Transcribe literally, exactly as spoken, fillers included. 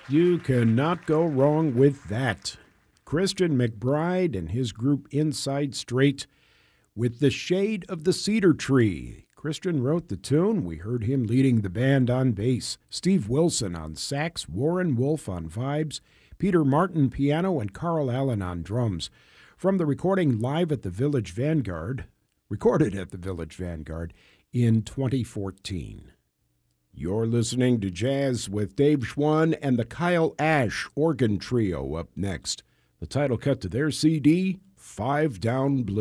You cannot go wrong with that. Christian McBride and his group Inside Straight with The Shade of the Cedar Tree. Christian wrote the tune. We heard him leading the band on bass. Steve Wilson on sax, Warren Wolf on vibes, Peter Martin piano, and Carl Allen on drums. From the recording live at the Village Vanguard, recorded at the Village Vanguard in twenty fourteen. You're listening to Jazz with Dave Schwann and the Kyle Ash Organ Trio up next. The title cut to their C D, Five Down Blue.